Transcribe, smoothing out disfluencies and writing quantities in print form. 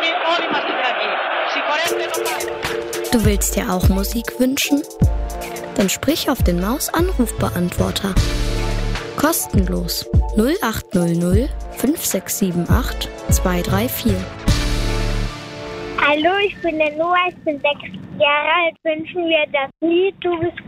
Du willst dir auch Musik wünschen? Dann sprich auf den Maus-Anrufbeantworter. Kostenlos 0800 5678 234. Hallo, ich bin der Noah, ich bin 6 Jahre alt. Wünschen wir das Lied Du bist